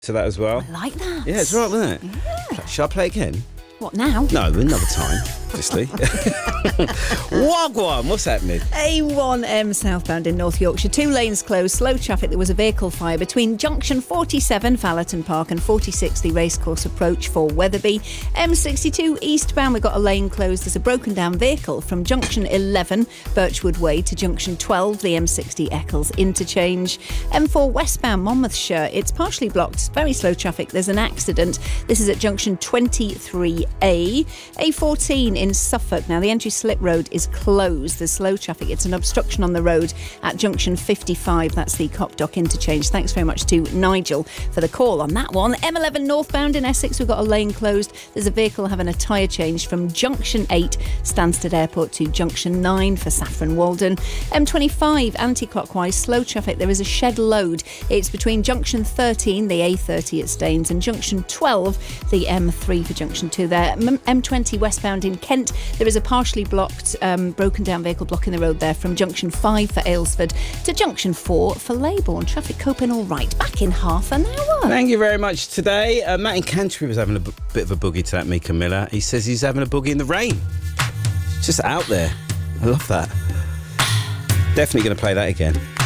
to that as well. I like that. Yeah, it's right, wasn't it? Yeah. Shall I play again? What now? No, another time, obviously. Wagwan, what's happening? A1M southbound in North Yorkshire. 2 lanes closed, slow traffic. There was a vehicle fire between junction 47, Fallerton Park, and 4060 Racecourse Approach for Wetherby. M62 eastbound, we've got a lane closed. There's a broken down vehicle from junction 11, Birchwood Way, to junction 12, the M60 Eccles interchange. M4 westbound, Monmouthshire. It's partially blocked, very slow traffic. There's an accident. This is at junction 23A. A14 in Suffolk. Now, the entry slip road is closed. There's slow traffic. It's an obstruction on the road at junction 55. That's the Copdock interchange. Thanks very much to Nigel for the call on that one. M11 northbound in Essex. We've got a lane closed. There's a vehicle having a tyre change from junction 8, Stansted Airport, to junction 9 for Saffron Walden. M25 anti-clockwise, slow traffic. There is a shed load. It's between junction 13, the A30 at Staines, and junction 12, the M3 for junction 2 there. M20 westbound in Kent, there is a partially blocked, broken down vehicle blocking the road there from junction 5 for Aylesford to junction 4 for Leybourne. Traffic coping all right. Back in half an hour. Thank you very much today. Matt in Canterbury was having a bit of a boogie to that Mika Miller. He says he's having a boogie in the rain. Just out there. I love that. Definitely going to play that again.